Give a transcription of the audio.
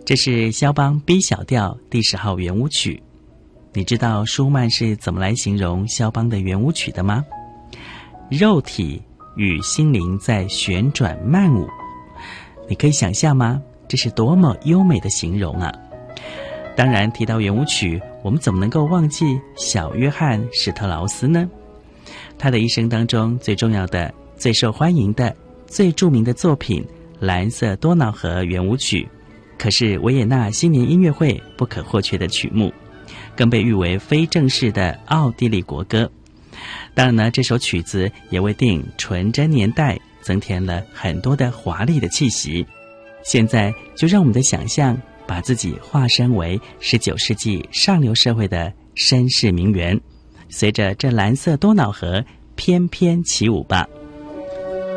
这是肖邦 B 小调第10号圆舞曲。你知道舒曼是怎么来形容肖邦的圆舞曲的吗？肉体与心灵在旋转慢舞。你可以想象吗？这是多么优美的形容啊！当然，提到圆舞曲，我们怎么能够忘记小约翰史特劳斯呢？他的一生当中最重要的、最受欢迎的、最著名的作品《蓝色多瑙河圆舞曲》，可是维也纳新年音乐会不可或缺的曲目，更被誉为非正式的奥地利国歌。当然呢，这首曲子也为电影《纯真年代》增添了很多的华丽的气息。现在就让我们的想象把自己化身为19世纪上流社会的绅士名媛，随着这蓝色多瑙河翩翩起舞吧。